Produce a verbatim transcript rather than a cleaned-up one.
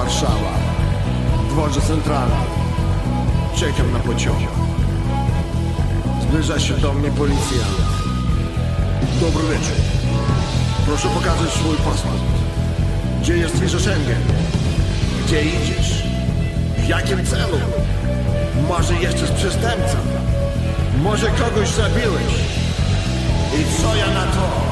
Warszawa, dworze centralny. Czekam na pociąg. Zbliża się do mnie policjant. Dobry wieczór. Proszę pokazać swój paszport. Gdzie jest wiza Schengen? Gdzie idziesz? W jakim celu? Może jesteś przestępcą? Może kogoś zabiłeś? I co ja na to?